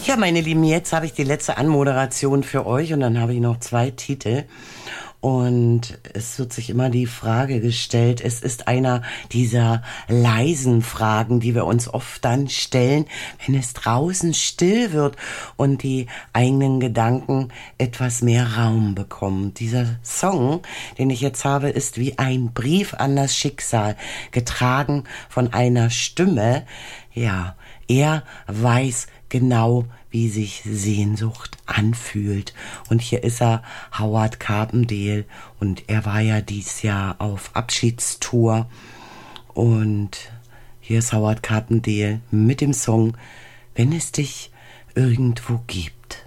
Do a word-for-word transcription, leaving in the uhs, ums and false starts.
Ja, meine Lieben, jetzt habe ich die letzte Anmoderation für euch und dann habe ich noch zwei Titel. Und es wird sich immer die Frage gestellt, es ist einer dieser leisen Fragen, die wir uns oft dann stellen, wenn es draußen still wird und die eigenen Gedanken etwas mehr Raum bekommen. Dieser Song, den ich jetzt habe, ist wie ein Brief an das Schicksal, getragen von einer Stimme. Ja, er weiß genau, wie sich Sehnsucht anfühlt. Und hier ist er, Howard Carpendale. Und er war ja dieses Jahr auf Abschiedstour. Und hier ist Howard Carpendale mit dem Song Wenn es dich irgendwo gibt.